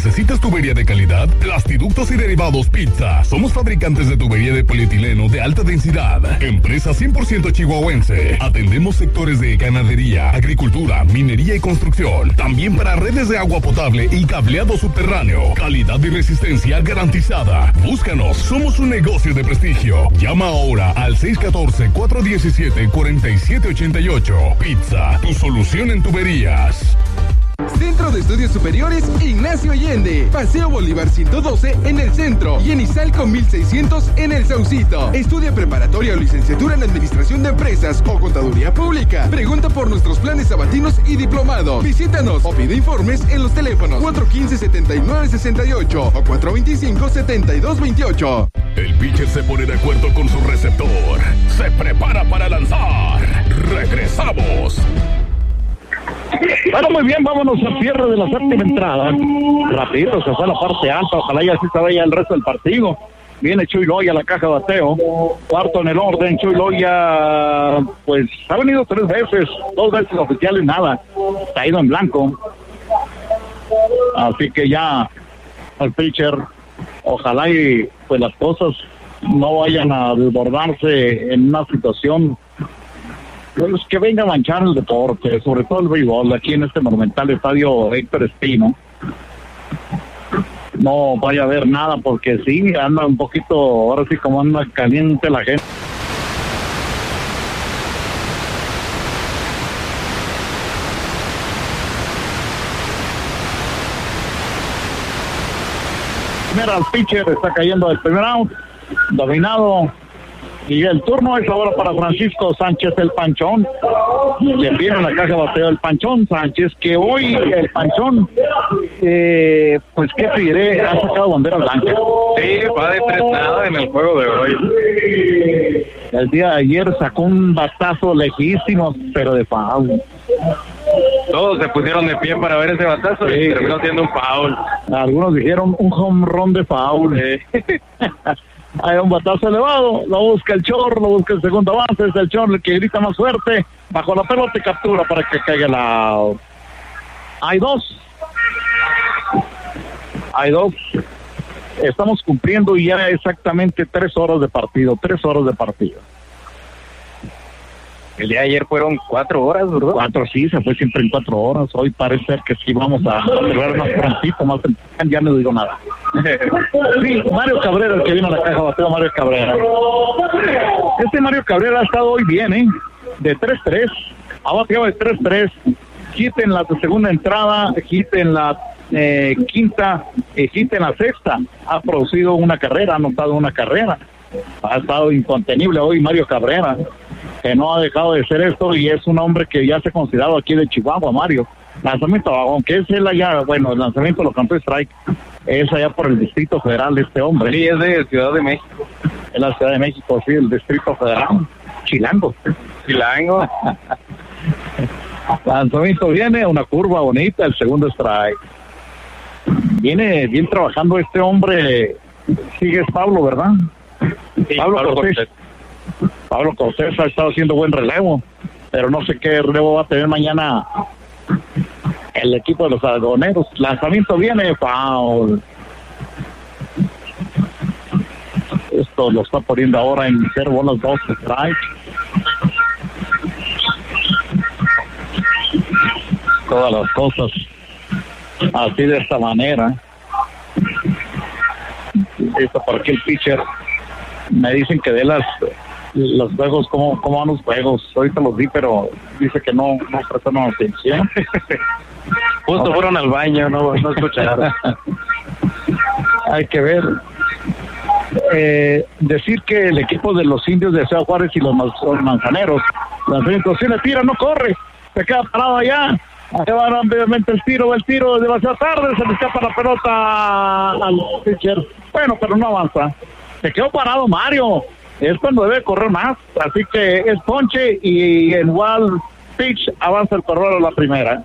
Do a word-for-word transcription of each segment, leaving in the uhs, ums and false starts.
¿Necesitas tubería de calidad? Plastiductos y derivados Pizza. Somos fabricantes de tubería de polietileno de alta densidad. Empresa cien por ciento chihuahuense. Atendemos sectores de ganadería, agricultura, minería y construcción. También para redes de agua potable y cableado subterráneo. Calidad y resistencia garantizada. Búscanos. Somos un negocio de prestigio. Llama ahora al seis uno cuatro, cuatro uno siete, cuatro siete ocho ocho. Pizza, tu solución en tuberías. Centro de Estudios Superiores Ignacio Allende, Paseo Bolívar ciento doce en el centro y en Izalco mil seiscientos en el Saucito. Estudia preparatoria o licenciatura en Administración de Empresas o Contaduría Pública. Pregunta por nuestros planes sabatinos y diplomados. Visítanos o pide informes en los teléfonos cuatro uno cinco, siete nueve seis ocho o cuatro dos cinco, siete dos dos ocho. El pitcher se pone de acuerdo con su receptor. Se prepara para lanzar. Regresamos. Bueno, muy bien, vámonos al cierre de la séptima entrada. Rapidito se fue a la parte alta, ojalá ya así se vaya el resto del partido. Viene Chuy Loya a la caja de bateo. Cuarto en el orden, Chuy Loya, pues ha venido tres veces, dos veces oficiales, nada. Está ido en blanco. Así que ya al pitcher, ojalá y pues las cosas no vayan a desbordarse en una situación pues, que venga a manchar el deporte, sobre todo el béisbol, aquí en este monumental estadio Héctor Espino. No vaya a haber nada, porque sí, anda un poquito, ahora sí como anda caliente la gente. Mira, el pitcher está cayendo del primer out, dominado. Y el turno es ahora para Francisco Sánchez, el Panchón. Le viene la caja de bateo el Panchón Sánchez, que hoy el Panchón, eh, pues qué te diré, ha sacado bandera blanca. Sí, va de tres nada en el juego de hoy. El día de ayer sacó un batazo lejísimo, pero de foul. Todos se pusieron de pie para ver ese batazo, sí, y terminó siendo un foul. Algunos dijeron un home run de foul. Sí. Hay un batazo elevado, lo busca el Chor, lo busca el segundo avance, es el Chor el que grita más fuerte, bajo la pelota y captura para que caiga la... Hay dos. Hay dos. Estamos cumpliendo ya exactamente tres horas de partido, tres horas de partido. El día de ayer fueron cuatro horas, ¿verdad? Cuatro, sí, se fue siempre en cuatro horas. Hoy parece ser que sí vamos a cerrar más prontito, más temprano, ya no digo nada. Sí, Mario Cabrera, el que vino a la caja bateo, Mario Cabrera. Este Mario Cabrera ha estado hoy bien, ¿eh? De tres tres, ha bateado de tres tres, hit en la segunda entrada, hit en la eh, quinta, eh, hit en la sexta. Ha producido una carrera, ha anotado una carrera. Ha estado incontenible hoy Mario Cabrera, que no ha dejado de ser esto, y es un hombre que ya se ha considerado aquí de Chihuahua, Mario. Lanzamiento, aunque es él allá, bueno, el lanzamiento lo cantó Strike, es allá por el Distrito Federal este hombre. Sí, es de Ciudad de México. Es la Ciudad de México, sí, el Distrito Federal. Chilango. Chilango. Lanzamiento viene, una curva bonita, el segundo strike. Viene bien trabajando este hombre, sigue es Pablo, ¿verdad? Sí, Pablo, Pablo Cortés. Cortés. Pablo Cortés ha estado haciendo buen relevo, pero no sé qué relevo va a tener mañana el equipo de los algodoneros. Lanzamiento viene, foul. Esto lo está poniendo ahora en cero bolas, dos strike. Todas las cosas así de esta manera. Esto porque el pitcher me dicen que de las los juegos, ¿cómo, cómo van los juegos? Ahorita los vi, pero dice que no, no prestaron atención. Justo fueron al baño, no, no escucharon. Hay que ver. Eh, decir que el equipo de los indios de Ciudad Juárez y los manzaneros, la situación le tira, no corre, se queda parado allá. Se va rápidamente el tiro, el tiro demasiado tarde, se le escapa la pelota al pitcher. Bueno, pero no avanza. Se quedó parado Mario. Es cuando debe correr más. Así que es ponche y en wild pitch avanza el corredor a la primera.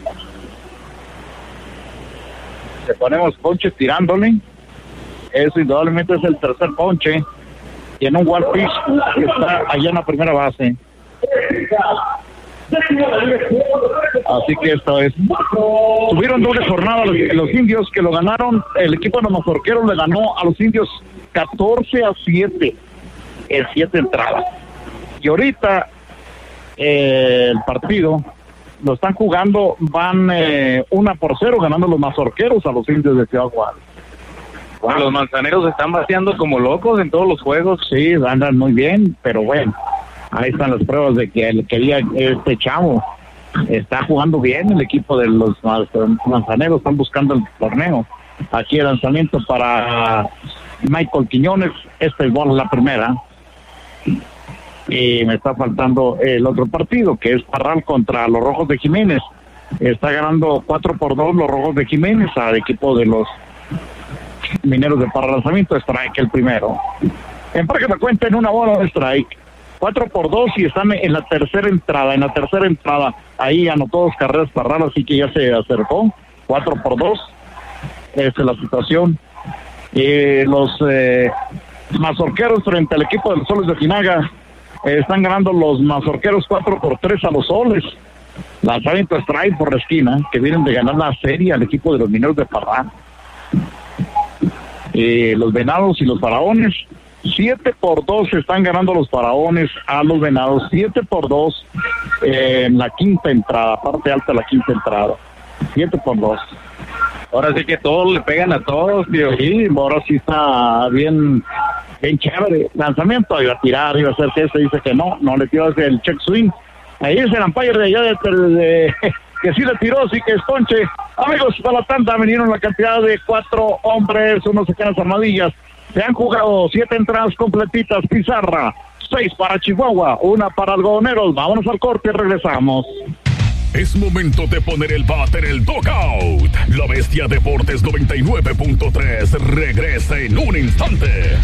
Le ponemos ponche tirándole. Eso indudablemente es el tercer ponche. Y en un wild pitch que está allá en la primera base. Así que esta vez tuvieron doble jornada los, los indios que lo ganaron. El equipo de los mazorqueros le ganó a los indios catorce a siete en siete entradas. Y ahorita eh, el partido lo están jugando, van eh, una por cero ganando los mazorqueros a los indios de Ciudad Juárez. Bueno, los manzaneros están vaciando como locos en todos los juegos. Sí, andan muy bien, pero bueno, ahí están las pruebas de que él quería este chavo. Está jugando bien el equipo de los manzaneros, están buscando el torneo. Aquí el lanzamiento para Michael Quiñones, esta es bola la primera. Y me está faltando el otro partido, que es Parral contra los Rojos de Jiménez. Está ganando cuatro por dos los Rojos de Jiménez al equipo de los Mineros de Parral. Lanzamiento, strike el primero. En para que me cuenten una bola de strike. cuatro por dos y están en la tercera entrada. En la tercera entrada, ahí anotó dos carreras Parral, así que ya se acercó. cuatro por dos. Esa es la situación. Eh, los eh, mazorqueros frente al equipo de los Soles de Ojinaga. Eh, están ganando los mazorqueros cuatro por tres a los Soles. Lanzamiento strike por la esquina, que vienen de ganar la serie al equipo de los Mineros de Parral. Eh, los Venados y los Faraones, siete por dos están ganando los Faraones a los Venados, siete por dos eh, en la quinta entrada, parte alta de la quinta entrada, siete por dos. Ahora sí que todos le pegan a todos, tío. Sí, ahora sí está bien, bien chévere. Lanzamiento, iba a tirar, iba a hacer que ese, dice que no, no le tiró el check swing. Ahí es el umpire de allá de, de, de que sí le tiró, sí que es ponche. Amigos, para la tanda vinieron la cantidad de cuatro hombres, unos se quedan armadillas. Se han jugado siete entradas completitas, pizarra, seis para Chihuahua, una para Algodoneros. Vámonos al corte y regresamos. Es momento de poner el bat en el dugout. La Bestia Deportes noventa y nueve punto tres regresa en un instante.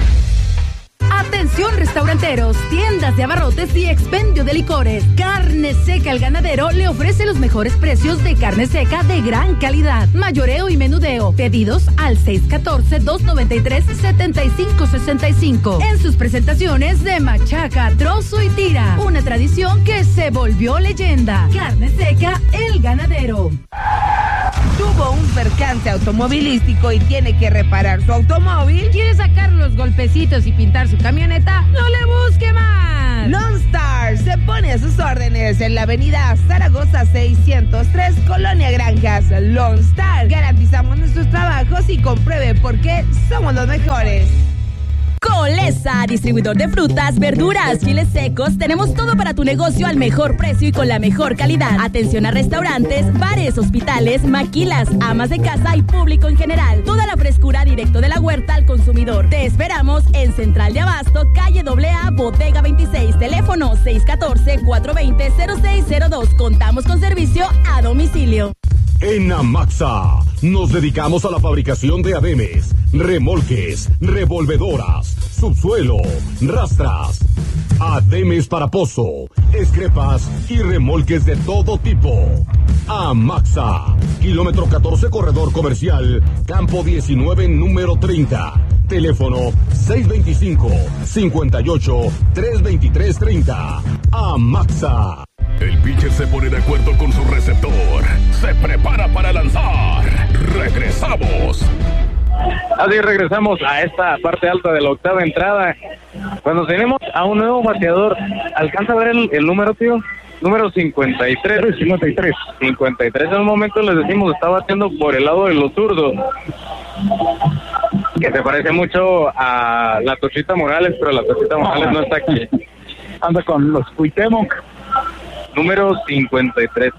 Atención restauranteros, tiendas de abarrotes y expendio de licores. Carne Seca El Ganadero le ofrece los mejores precios de carne seca de gran calidad. Mayoreo y menudeo. Pedidos al seis uno cuatro, dos nueve tres, siete cinco seis cinco. En sus presentaciones de machaca, trozo y tira. Una tradición que se volvió leyenda. Carne Seca El Ganadero. Tuvo un percance automovilístico y tiene que reparar su automóvil. ¿Quiere sacar los golpecitos y pintar su camioneta? ¡No le busque más! Lone Star se pone a sus órdenes en la avenida Zaragoza seiscientos tres, Colonia Granjas. Lone Star. Garantizamos nuestros trabajos y compruebe por qué somos los mejores. Colesa, distribuidor de frutas, verduras, chiles secos. Tenemos todo para tu negocio al mejor precio y con la mejor calidad. Atención a restaurantes, bares, hospitales, maquilas, amas de casa y público en general. Toda la frescura directo de la huerta al consumidor. Te esperamos en Central de Abasto, calle A A, Bodega veintiséis. Teléfono seis uno cuatro, cuatro dos cero, cero seis cero dos. Contamos con servicio a domicilio. En Amaxa nos dedicamos a la fabricación de ademes, remolques, revolvedoras, subsuelo, rastras, ademes para pozo, escrepas y remolques de todo tipo. Amaxa, kilómetro catorce, corredor comercial, campo diecinueve, número treinta. Teléfono seis dos cinco, cinco ocho, tres dos tres tres cero. Amaxa. El pitcher se pone de acuerdo con su receptor. Se prepara para lanzar. Regresamos. Así regresamos a esta parte alta de la octava entrada. Cuando tenemos a un nuevo bateador, ¿alcanza a ver el, el número, tío? Número cincuenta y tres. cincuenta y tres. cincuenta y tres en un momento les decimos, está bateando por el lado de los zurdos. Que se parece mucho a la Tochita Morales, pero la Tochita Morales no está aquí. Anda con los Cuauhtémoc. Número cincuenta y tres.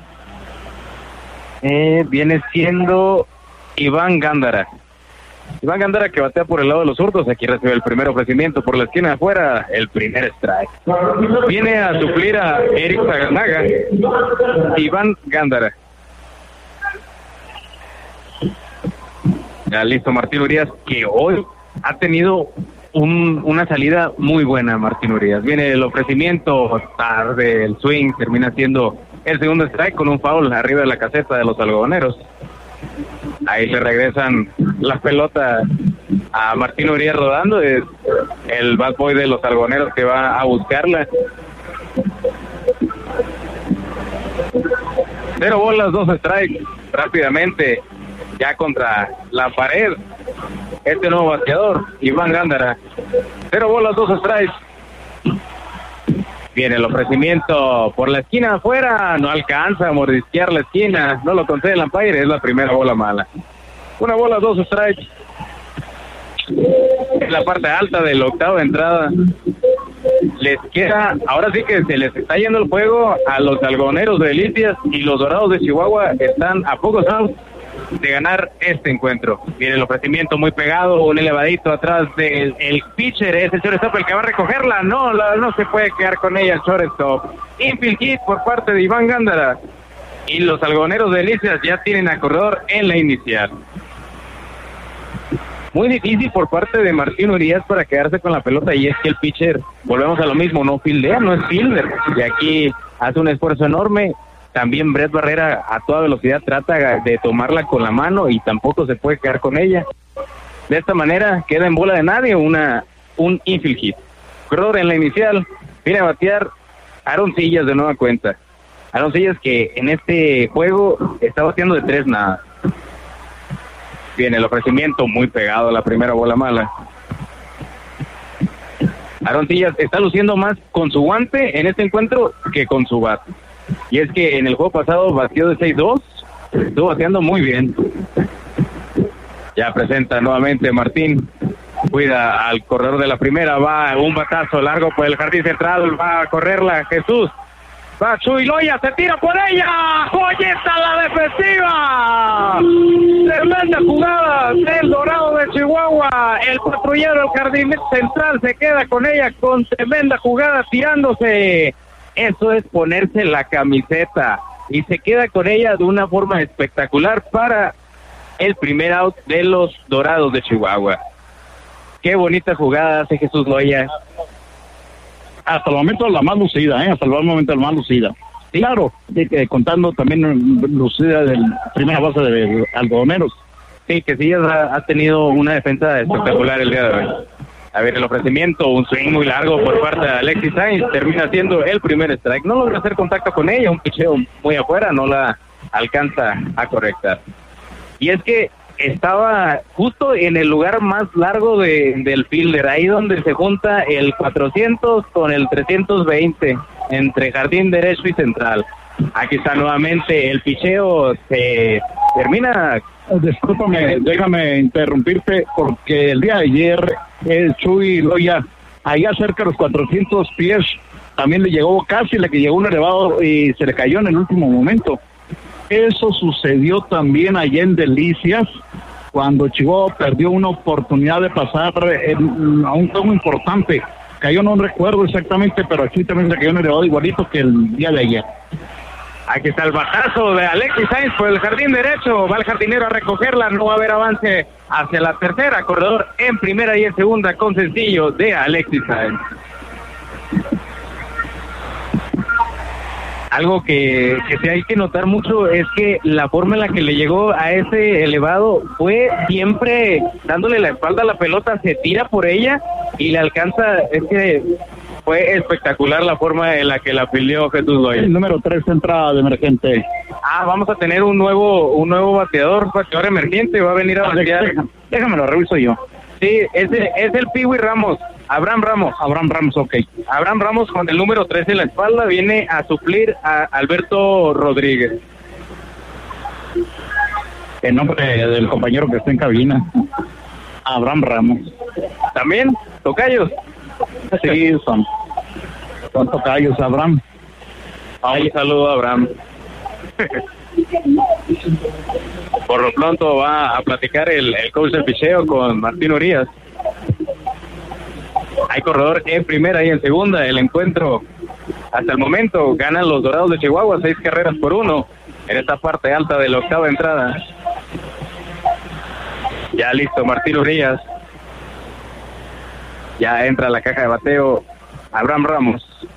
Eh, viene siendo Iván Gándara. Iván Gándara que batea por el lado de los zurdos. Aquí recibe el primer ofrecimiento por la esquina de afuera. El primer strike. Viene a suplir a Eric Saganaga. Iván Gándara. Ya listo Martín Urias, que hoy ha tenido un, una salida muy buena. Martín Urias. Viene el ofrecimiento, tarde el swing, termina siendo el segundo strike con un foul arriba de la caseta de los algodoneros. Ahí le regresan las pelotas a Martín Urias rodando. Es el bad boy de los algodoneros que va a buscarla. Cero bolas, dos strikes, rápidamente, ya contra la pared, este nuevo bateador, Iván Gándara. Cero bolas, dos strikes. Viene el ofrecimiento por la esquina afuera, no alcanza a mordisquear la esquina, no lo concede el umpire, es la primera bola mala. Una bola, dos strikes. En la parte alta del octavo de entrada. Les queda, ahora sí que se les está yendo el juego a los algodoneros de Delicias, y los Dorados de Chihuahua están a pocos outs de ganar este encuentro. Viene el ofrecimiento muy pegado, un elevadito atrás del el pitcher, es el shortstop el que va a recogerla, no, la, no se puede quedar con ella el shortstop. Infield hit por parte de Iván Gándara, y los algodoneros de Delicias ya tienen a corredor en la inicial. Muy difícil por parte de Martín Urias para quedarse con la pelota, y es que el pitcher, volvemos a lo mismo, no fildea, no es fielder, y aquí hace un esfuerzo enorme. También Brett Barrera a toda velocidad trata de tomarla con la mano y tampoco se puede quedar con ella. De esta manera queda en bola de nadie una un infield hit. Corredor en la inicial, viene a batear Aaron Sillas de nueva cuenta. Aaron Sillas que en este juego está bateando de tres nada. Viene el ofrecimiento muy pegado a la primera bola mala. Aaron Sillas está luciendo más con su guante en este encuentro que con su bat. Y es que en el juego pasado batió de seis dos, estuvo bateando muy bien. Ya presenta nuevamente Martín, cuida al corredor de la primera, va un batazo largo por el jardín central, va a correrla Jesús. Va Chuy Loya, se tira por ella, ¡joyeta la defensiva! Tremenda jugada del Dorado de Chihuahua, el patrullero del jardín central se queda con ella con tremenda jugada tirándose. Eso es ponerse la camiseta, y se queda con ella de una forma espectacular para el primer out de los Dorados de Chihuahua. Qué bonita jugada hace Jesús Loya. Hasta el momento la más lucida, ¿eh? Hasta el momento la más lucida. Claro, de, de, contando también lucida del primera base de algodoneros. Sí, que sí ha, ha tenido una defensa espectacular el día de hoy. A ver, el ofrecimiento, un swing muy largo por parte de Alexis Sainz, termina siendo el primer strike. No logra hacer contacto con ella, un picheo muy afuera, no la alcanza a correctar. Y es que estaba justo en el lugar más largo de, del fielder, ahí donde se junta el cuatrocientos con el trescientos veinte, entre jardín derecho y central. Aquí está nuevamente el picheo, se termina... Discúlpame, déjame interrumpirte, porque el día de ayer el Chuy Loya, allá cerca de los cuatrocientos pies, también le llegó casi, le que llegó un elevado y se le cayó en el último momento. Eso sucedió también allá en Delicias, cuando Chihuahua perdió una oportunidad de pasar en, a un juego importante. Cayó, no recuerdo exactamente, pero aquí también se cayó un elevado igualito que el día de ayer. Aquí está el batazo de Alexis Sainz por el jardín derecho, va el jardinero a recogerla, no va a haber avance hacia la tercera, corredor en primera y en segunda con sencillo de Alexis Sainz. Algo que, que sí hay que notar mucho es que la forma en la que le llegó a ese elevado fue siempre dándole la espalda a la pelota, se tira por ella y le alcanza, es que fue espectacular la forma en la que la peleó Jesús Loya. El número tres, entrada de emergente. Ah, vamos a tener un nuevo un nuevo bateador, bateador emergente, va a venir a batear. Déjame, déjame lo reviso yo. Sí, es, es el Piwi Ramos, Abraham Ramos. Abraham Ramos, ok. Abraham Ramos con el número tres en la espalda viene a suplir a Alberto Rodríguez. El nombre del compañero que está en cabina, Abraham Ramos. ¿También? ¿Tocayos? Sí, son, son tocayos, Abraham. Un saludo a Abraham. Por lo pronto va a platicar el, el coach del picheo con Martín Urias. Hay corredor en primera y en segunda. El encuentro hasta el momento ganan los Dorados de Chihuahua seis carreras por uno en esta parte alta de la octava entrada. Ya listo Martín Urias. Ya entra a la caja de bateo Abraham Ramos.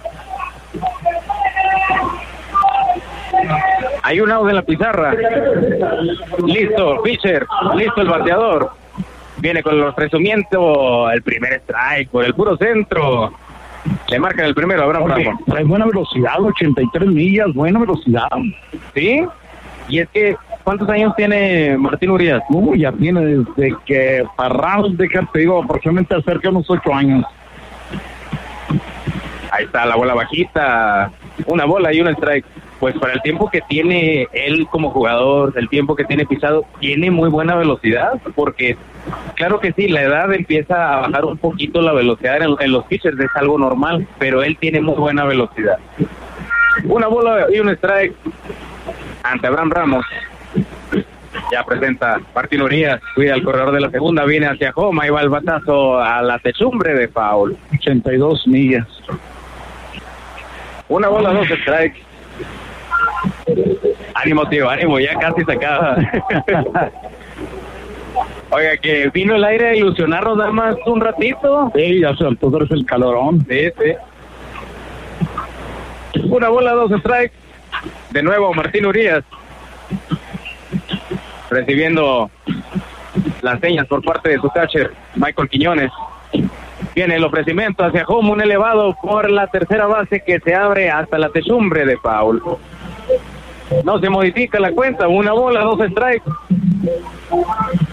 Hay un out en la pizarra. Listo, pitcher. Listo el bateador. Viene con el ofrecimiento. El primer strike por el puro centro. Le marcan el primero, Abraham Ramos. Trae buena velocidad, ochenta y tres millas, buena velocidad. ¿Sí? Y es que, ¿cuántos años tiene Martín Urias? Uh, ya tiene desde que Parral, de que te digo, aproximadamente cerca de unos ocho años. Ahí está la bola bajita, una bola y un strike. Pues para el tiempo que tiene él como jugador, el tiempo que tiene pisado, tiene muy buena velocidad, porque claro que sí, la edad empieza a bajar un poquito la velocidad en, en los pitchers, es algo normal, pero él tiene muy buena velocidad. Una bola y un strike ante Abraham Ramos. Ya presenta Martín Urias, cuida el corredor de la segunda, viene hacia home, ahí va el batazo a la techumbre de foul. ochenta y dos millas. Una bola, dos strikes. Ánimo, tío, ánimo, ya casi se acaba. Oiga, que vino el aire a ilusionarnos nada más un ratito. Sí, ya se todo es el calorón. Sí, sí. Una bola, dos strikes. De nuevo, Martín Urias. Recibiendo las señas por parte de su catcher, Michael Quiñones. Viene el ofrecimiento hacia home, un elevado por la tercera base que se abre hasta la techumbre de foul. No se modifica la cuenta, una bola, dos strikes.